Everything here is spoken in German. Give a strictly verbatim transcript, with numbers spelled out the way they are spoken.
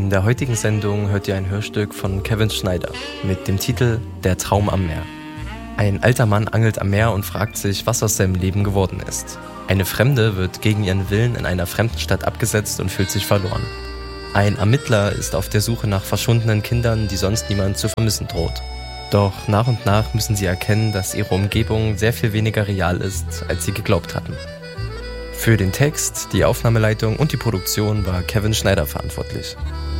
In der heutigen Sendung hört ihr ein Hörstück von Kevin Schneider mit dem Titel Der Traum am Meer. Ein alter Mann angelt am Meer und fragt sich, was aus seinem Leben geworden ist. Eine Fremde wird gegen ihren Willen in einer fremden Stadt abgesetzt und fühlt sich verloren. Ein Ermittler ist auf der Suche nach verschwundenen Kindern, die sonst niemand zu vermissen droht. Doch nach und nach müssen sie erkennen, dass ihre Umgebung sehr viel weniger real ist, als sie geglaubt hatten. Für den Text, die Aufnahmeleitung und die Produktion war Kevin Schneider verantwortlich.